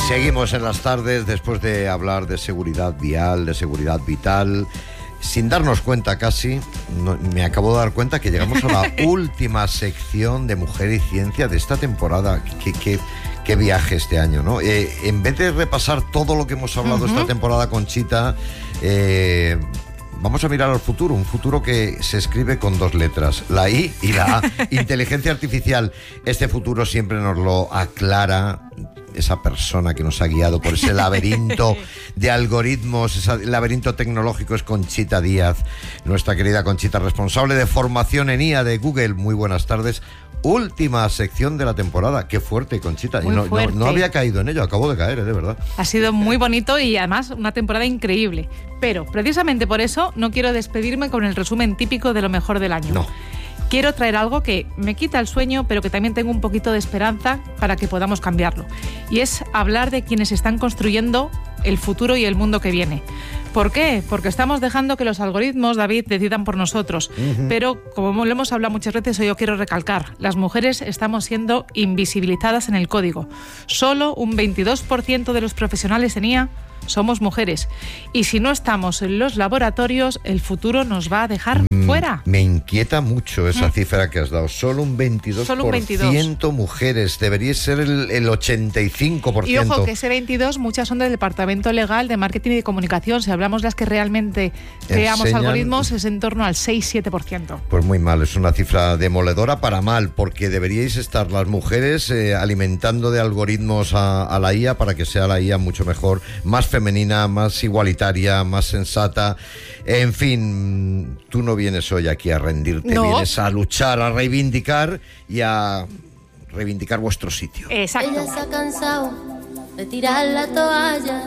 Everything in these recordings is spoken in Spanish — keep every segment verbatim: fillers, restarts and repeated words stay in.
Seguimos en las tardes después de hablar de seguridad vial, de seguridad vital. Sin darnos cuenta casi, no, me acabo de dar cuenta que llegamos a la última sección de Mujer y Ciencia de esta temporada. Qué, qué, qué viaje este año, ¿no? Eh, en vez de repasar todo lo que hemos hablado uh-huh. esta temporada, Conchita, eh, vamos a mirar al futuro, un futuro que se escribe con dos letras, la I y la A, inteligencia artificial. Este futuro siempre nos lo aclara esa persona que nos ha guiado por ese laberinto de algoritmos, ese laberinto tecnológico, es Conchita Díaz, nuestra querida Conchita, responsable de formación en I A de Google. Muy buenas tardes. Última sección de la temporada. Qué fuerte, Conchita. Muy y no, fuerte. No, no había caído en ello, acabo de caer, ¿eh? De verdad. Ha sido muy bonito y además una temporada increíble. Pero precisamente por eso no quiero despedirme con el resumen típico de lo mejor del año. No. Quiero traer algo que me quita el sueño, pero que también tengo un poquito de esperanza para que podamos cambiarlo. Y es hablar de quienes están construyendo el futuro y el mundo que viene. ¿Por qué? Porque estamos dejando que los algoritmos, David, decidan por nosotros. Uh-huh. Pero, como lo hemos hablado muchas veces, hoy yo quiero recalcar, las mujeres estamos siendo invisibilizadas en el código. Solo un veintidós por ciento de los profesionales en I A somos mujeres. Y si no estamos en los laboratorios, el futuro nos va a dejar mm, fuera. Me inquieta mucho esa mm. cifra que has dado. Solo un veintidós por ciento Solo un veintidós. Mujeres. Debería ser el, el ochenta y cinco por ciento. Y ojo, que ese veintidós, muchas son del Departamento Legal de Marketing y de Comunicación. Si hablamos las que realmente creamos Enseñan... algoritmos, es en torno al seis a siete por ciento. Pues muy mal, es una cifra demoledora para mal, porque deberíais estar las mujeres eh, alimentando de algoritmos a, a la I A para que sea la I A mucho mejor, más femenina, más igualitaria, más sensata. En fin, tú no vienes hoy aquí a rendirte, no. Vienes a luchar, a reivindicar y a reivindicar vuestro sitio. Exacto. Ella se ha cansado de tirar la toalla,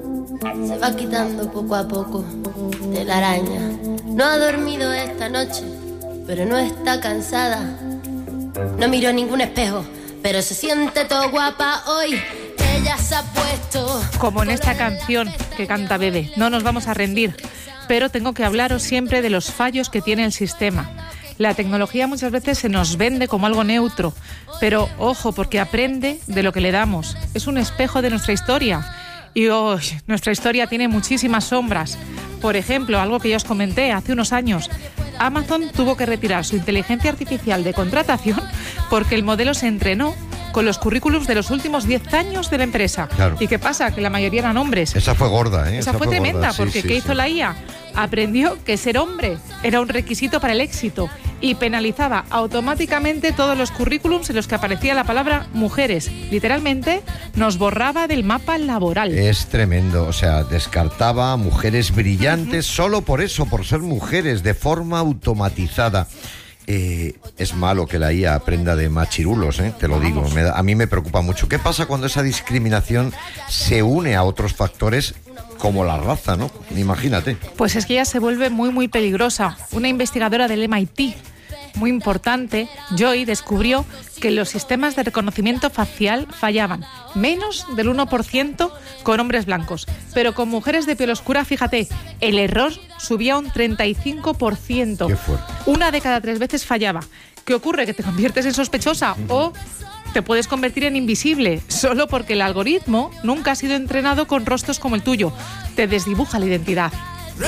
se va quitando poco a poco de la araña. No ha dormido esta noche, pero no está cansada. No miró ningún espejo, pero se siente todo guapa hoy. Ella se ha puesto... Como en esta canción que canta Bebe, no nos vamos a rendir, pero tengo que hablaros siempre de los fallos que tiene el sistema. La tecnología muchas veces se nos vende como algo neutro, pero ojo, porque aprende de lo que le damos. Es un espejo de nuestra historia. Y oh, nuestra historia tiene muchísimas sombras. Por ejemplo, algo que ya os comenté hace unos años, Amazon tuvo que retirar su inteligencia artificial de contratación porque el modelo se entrenó con los currículums de los últimos diez años de la empresa. Claro. ¿Y qué pasa? Que la mayoría eran hombres. Esa fue gorda, ¿eh? Esa, Esa fue, fue tremenda, gorda. Sí, porque sí, ¿qué sí. hizo la I A? Aprendió que ser hombre era un requisito para el éxito y penalizaba automáticamente todos los currículums en los que aparecía la palabra mujeres. Literalmente nos borraba del mapa laboral. Es tremendo, o sea, descartaba mujeres brillantes uh-huh. solo por eso, por ser mujeres, de forma automatizada. Eh, es malo que la I A aprenda de machirulos, ¿eh? Te lo digo, me da, a mí me preocupa mucho. ¿Qué pasa cuando esa discriminación se une a otros factores como la raza, ¿no? Imagínate. Pues es que ella se vuelve muy, muy peligrosa. Una investigadora del M I T, muy importante, Joy, descubrió que los sistemas de reconocimiento facial fallaban menos del uno por ciento con hombres blancos, pero con mujeres de piel oscura, fíjate, el error subía un treinta y cinco por ciento. Qué fuerte. Una de cada tres veces fallaba. ¿Qué ocurre? Que te conviertes en sospechosa uh-huh. o te puedes convertir en invisible solo porque el algoritmo nunca ha sido entrenado con rostros como el tuyo. Te desdibuja la identidad.